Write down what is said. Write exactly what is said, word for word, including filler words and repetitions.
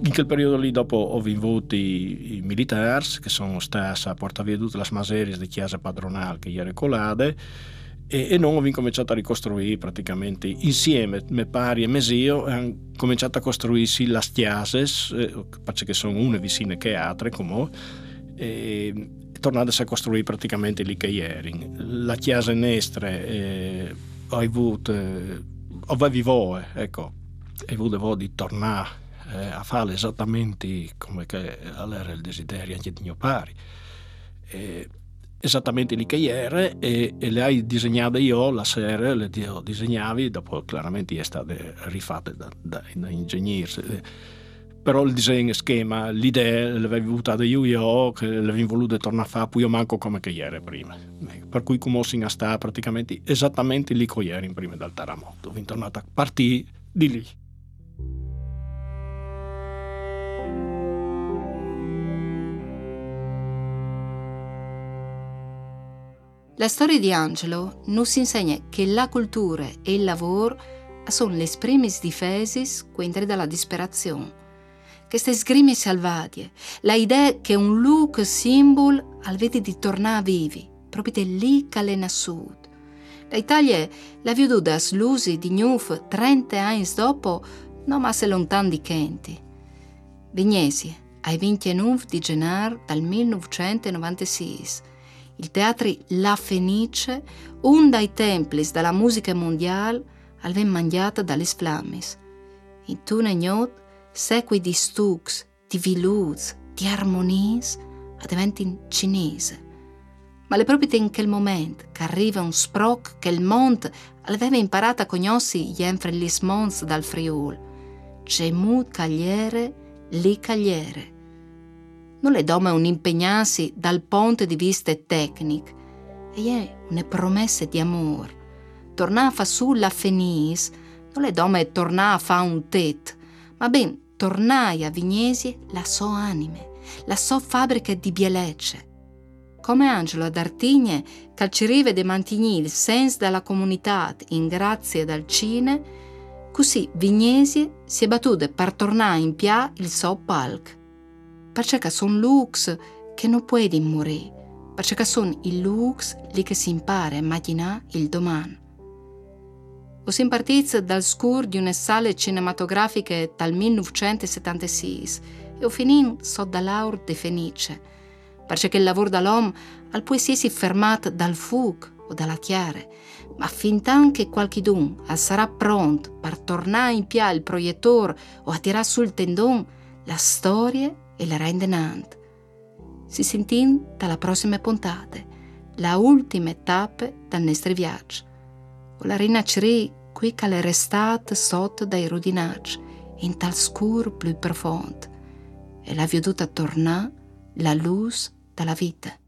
In quel periodo lì dopo ho vinto i, i militari che sono stati a portare via tutte le maserie di chiesa padronale che ieri colade e, e non ho cominciato a ricostruire praticamente insieme, me pari e mesio, hanno cominciato a costruirsi le chiese, eh, che sono une vicine che altre, come, e tornate a costruire praticamente lì che ieri. La chiesa nestre eh, ho avuto, eh, ho vivo, ecco, ho avuto di tornare a fare esattamente come che era il desiderio anche di mio pari, e esattamente lì che ieri, e, e le hai disegnate io la serie, le disegnavi, dopo chiaramente è state rifatte da, da, da ingegneri, però il disegno, schema, l'idea l'avevo avuta io io che l'avevo voluto tornare a fare poi io manco come che ieri prima, per cui come si sta praticamente esattamente lì che ieri prima del terremoto, sono tornato a partire di lì. La storia di Angelo nos insegna che la cultura e il lavoro sono le prime difese contro la disperazione. Queste sgrime selvagge, la idea che un look simbolo al vede di tornare vivi, proprio di lì che è nasciuto. L'Italia l'ha veduta slusi di nuovo trenta anni dopo, non ma se lontano di Kenti. Vignesi, ai ventinove di gennaio del millenovecentonovantasei, il teatro La Fenice, un dei templi della musica mondiale, aveva mangiato dalle flammes. In tutta notte, segui di stucchi, di viluz, di armonie, diventano cinese. Ma è proprio in quel momento che arriva un sproc che il mondo aveva imparato a conoscere gli enfrellismons dal Friuli. C'è mu cagliere, lì cagliere. Non è dome un impegnarsi dal punto di vista tecnico, è una promessa di amore. Tornare a fare su la Fenice non è dome tornare a fare un tet, ma ben tornare a Vignesi la sua anima, la sua fabbrica di bielecce. Come Angelo ad Artigne, che ci rive di mantenere il senso della comunità in grazie dal cine, così Vignesi si è battuto per tornare in pia il suo palco. Perché sono lux che non puoi morire, perché sono i lux lì che si impara a immaginare il domani. Ho impartito dal scuro di una sala cinematografica dal millenovecentosettantasei e ho finito sotto la laurea di Fenice, perché il lavoro dell'uomo al può essersi fermato dal fuoco o dalla chiara, ma fintanto che qualcuno sarà pronto per tornare in pia il proiettore o a tirare sul tendone, la storia e la rende nant. Si sentin dalla prossima puntata, la ultima tappa del nostro viaggio. O la rinascerì qui che è restata sotto dai rudinacci, in tal scuro più profondo, e l'ha veduta tornare la luce della vita.